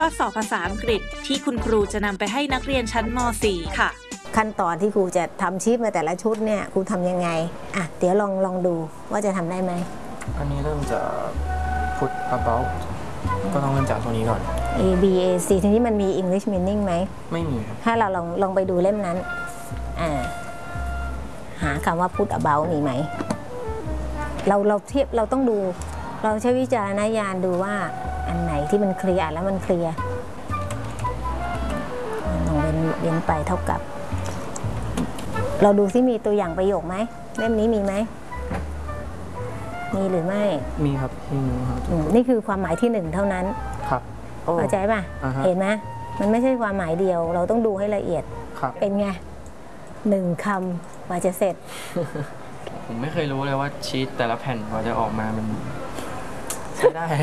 ข้อสอบภาษาอังกฤษที่คุณครูจะนำไปให้นักเรียนชั้นม .4 ค่ะขั้นตอนที่ครูจะทำชีทมาแต่ละชุดเนี่ยครูทำยังไงเดี๋ยวลองดูว่าจะทำได้ไหมอันนี้เริ่มจาก put about ก็ต้องเริ่มจากตัวนี้ก่อน A B A C ทีนี้มันมี English meaning ไหมไม่มีครับถ้าเราลองไปดูเล่มนั้นหาคำว่า put about มีไหมเราเทียบเราต้องดูเราใช้วิจารณญาณดูว่าอันไหนที่มันเคลียร์แล้วมันเคลียร์ลองเว้นไปเท่ากับเราดูซิมีตัวอย่างประโยคไหมเล่มนี้มีไหมมีหรือไม่มีครับมีครับนี่คือความหมายที่หนึ่งเท่านั้นครับเข้าใจป่ะเห็นไหมมันไม่ใช่ความหมายเดียวเราต้องดูให้ละเอียดเป็นไง1 คำกว่าจะเสร็จผมไม่เคยรู้เลยว่าชีทแต่ละแผ่นกว่าจะออกมามันใช้ได้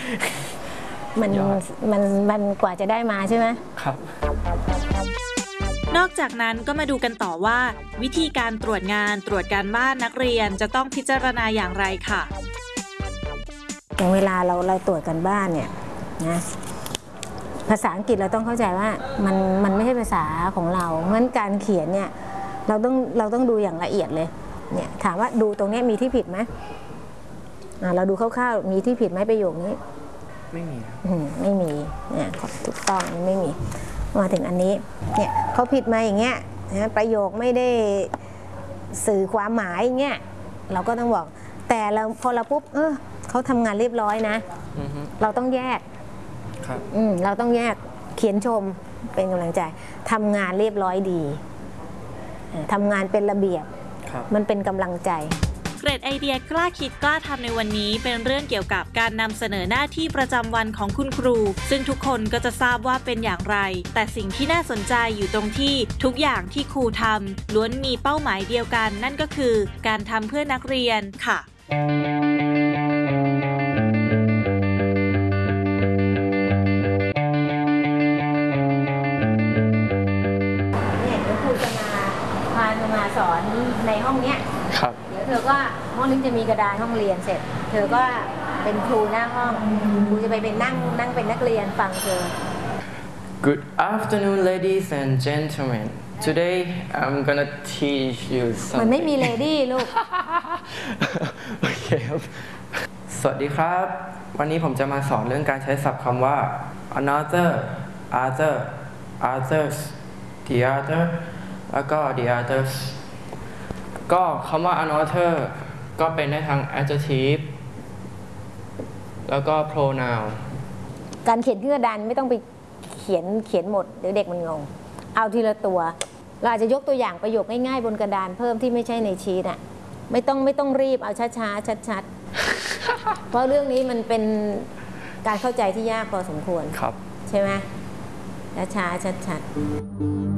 มันกว่าจะได้มาใช่ไหมครับนอกจากนั้นก็มาดูกันต่อว่าวิธีการตรวจงานตรวจการบ้านนักเรียนจะต้องพิจารณาอย่างไรค่ะอย่างเวลาเราตรวจการบ้านเนี่ยนะภาษาอังกฤษเราต้องเข้าใจว่ามันไม่ใช่ภาษาของเราเพราะฉะนั้นการเขียนเนี่ยเราต้องดูอย่างละเอียดเลยเนี่ยถามว่าดูตรงนี้มีที่ผิดไหมเราดูคร่าวๆมีที่ผิดไหมประโยคนี้ไม่มีไม่มีเนี่ยถูกต้องไม่มีมาถึงอันนี้เนี่ยเขาผิดมาอย่างเงี้ยนะประโยคไม่ได้สื่อความหมายอย่างเงี้ยเราก็ต้องบอกแต่พอเราปุ๊บเขาทำงานเรียบร้อยนะเราต้องแยกเราต้องแยกเขียนชมเป็นกำลังใจทำงานเรียบร้อยดีทำงานเป็นระเบียบมันเป็นกำลังใจเกรดไอเดียกล้าคิดกล้าทำในวันนี้เป็นเรื่องเกี่ยวกับการนำเสนอหน้าที่ประจำวันของคุณครูซึ่งทุกคนก็จะทราบว่าเป็นอย่างไรแต่สิ่งที่น่าสนใจอยู่ตรงที่ทุกอย่างที่ครูทำล้วนมีเป้าหมายเดียวกันนั่นก็คือการทำเพื่อนักเรียนค่ะเนี่ยเดี๋ยวครูจะมาสอนในห้องเนี้ยเดี๋ยวเธอก็ห้องนี้จะมีกระดานห้องเรียนเสร็จเธอก็เป็นครูหน้าห้องครูจะไปเป็นนั่งเป็นนักเรียนฟังเธอ Good afternoon ladies and gentlemen Today I'm gonna teach you something มันไม่มี lady ลูกโอเคครับสวัสดีครับวันนี้ผมจะมาสอนเรื่องการใช้ศัพท์คำว่า another other others the other แล้วก็ the othersก็คำว่า another ก็เป็นได้ทั้ง adjective แล้วก็ pronoun การเขียนขึ้นกระดานไม่ต้องไปเขียนหมดเดี๋ยวเด็กมันงงเอาทีละตัวเราอาจจะยกตัวอย่างประโยคง่ายๆบนกระดานเพิ่มที่ไม่ใช่ในชีทไม่ต้องรีบเอาช้าๆชัดๆเพราะเรื่องนี้มันเป็นการเข้าใจที่ยากพอสมควรใช่ไหมช้าๆชัดๆ